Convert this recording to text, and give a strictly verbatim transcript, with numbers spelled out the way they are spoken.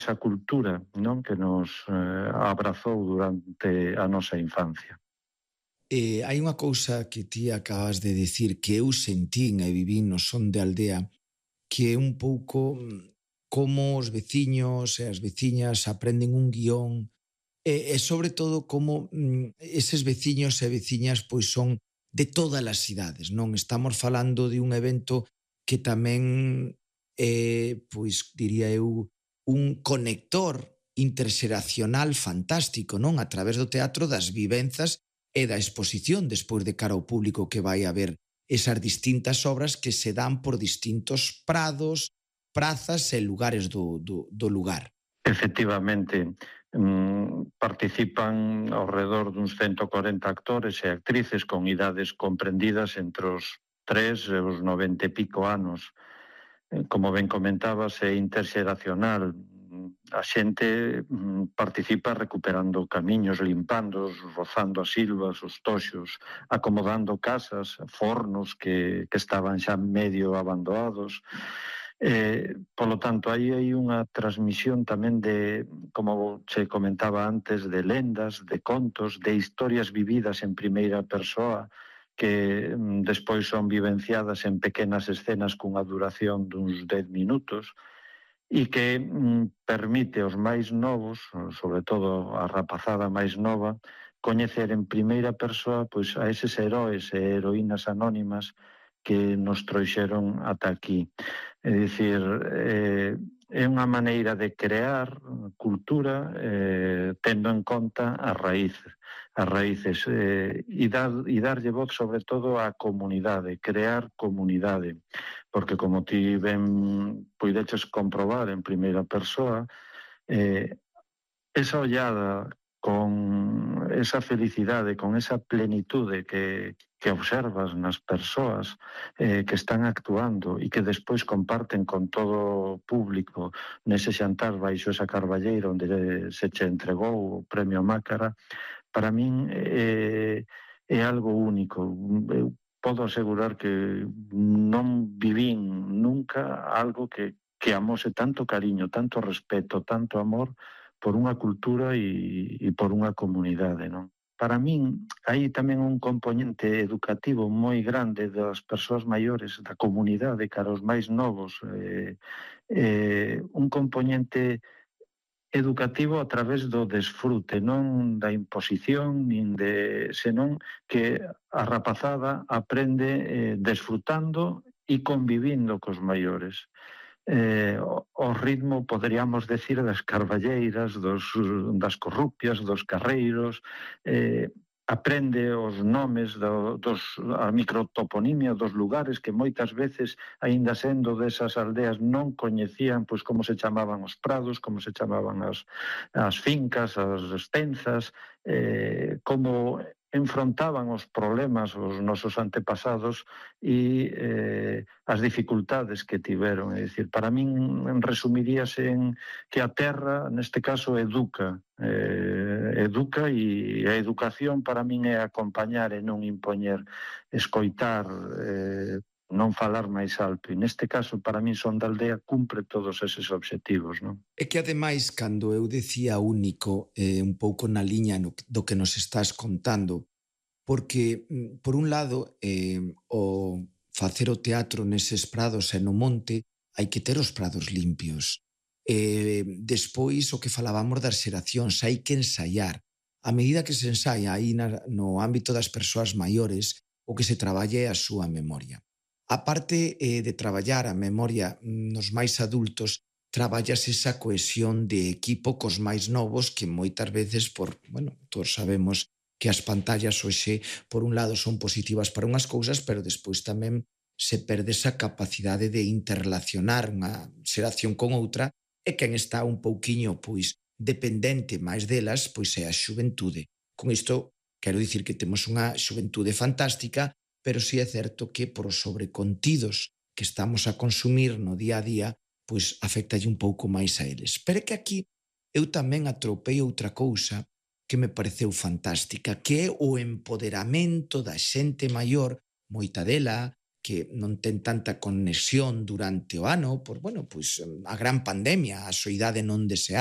esa cultura, non, que nos eh, abrazou durante a nosa infancia. Eh, hai unha cousa que ti acabas de dicir que eu sentín e vivín no Son de Aldea, que é un pouco mm, como os veciños e as veciñas aprenden un guión e, e sobre todo como mm, eses veciños e veciñas pois son de todas as idades, non? Estamos falando de un evento que tamén é, pois diría eu, un conector interxeracional fantástico, non? A través do teatro, das vivenzas e da exposición despois de cara ao público que vai a ver esas distintas obras que se dan por distintos prados, prazas e lugares do, do, do lugar. Efectivamente, mm, participan ao redor duns ciento corenta actores e actrices con idades comprendidas entre os tres e os noventa e pico anos. Eh, Como ben comentabas, é interxeracional. A xente mm, participa recuperando camiños, limpándoos, rozando as silvas, os toxos, acomodando casas, fornos que, que estaban xa medio abandonados. Eh, polo tanto, aí hai unha transmisión tamén de, como se comentaba antes, de lendas, de contos, de historias vividas en primeira persoa, que mm, despois son vivenciadas en pequenas escenas cunha duración duns dez minutos, e que mm, permite aos máis novos, sobre todo a rapazada máis nova, coñecer en primeira persoa pois, a eses heróis e heroínas anónimas que nos trouxeron ata aquí. É dicir, eh, é unha maneira de crear cultura eh, tendo en conta as raíces, as raíces eh, e, dar, e darlle voz sobre todo á comunidade, crear comunidade, porque como ti ben puideches comprobar en primeira persoa, eh, esa ollada con esa felicidade, con esa plenitude que, que observas nas persoas eh, que están actuando e que despois comparten con todo o público nese xantar baixo esa carballeira onde se che entregou o premio Mácara, para min é, é algo único. Eu podo asegurar que non vivín nunca algo que, que amose tanto cariño, tanto respeto, tanto amor por unha cultura e, e por unha comunidade, non? Para min, hai tamén un componente educativo moi grande das persoas maiores, da comunidade, cara aos máis novos, eh, eh, un componente educativo a través do desfrute, non da imposición, nin de, senón que a rapazada aprende eh, desfrutando e convivindo cos maiores. Eh, o ritmo, poderíamos decir, das carballeiras, dos, das corrupias, dos carreiros, eh, aprende os nomes, do, dos, a microtoponimia dos lugares que moitas veces, aínda sendo desas aldeas, non coñecían pois como se chamaban os prados, como se chamaban as, as fincas, as estenzas, eh, como enfrontaban os problemas os nosos antepasados e eh, as dificultades que tiveron. É dicir, para min resumiríase en que a terra, neste caso, educa. Eh, educa e a educación para min é acompañar e non impoñer, escoitar, eh, non falar máis alto. E neste caso, para min, Son da Aldea cumpre todos eses obxectivos, non? É que ademais, cando eu decía único, eh, un pouco na liña no, do que nos estás contando, porque, por un lado, eh, o facer o teatro neses prados e no monte, hai que ter os prados limpios. Eh, despois, o que falábamos das xeracións, hai que ensaiar. A medida que se ensaia aí na, no ámbito das persoas maiores, o que se traballe é a súa memoria. A parte eh, de traballar a memoria nos máis adultos, traballas esa cohesión de equipo cos máis novos que moitas veces, por, bueno, todos sabemos que as pantallas hoxe, por un lado, son positivas para unhas cousas, pero despois tamén se perde esa capacidade de interrelacionar unha xeración con outra e quen está un pouquiño, pois, dependente máis delas, pois é a xuventude. Con isto, quero dicir que temos unha xuventude fantástica, pero si é certo que por os sobrecontidos que estamos a consumir no día a día, pois afectalle un pouco máis a eles. Pero é que aquí eu tamén atropei outra cousa que me pareceu fantástica, que é o empoderamento da xente maior, moita dela, que non ten tanta conexión durante o ano por, bueno, pois a gran pandemia, a soidade non deseada,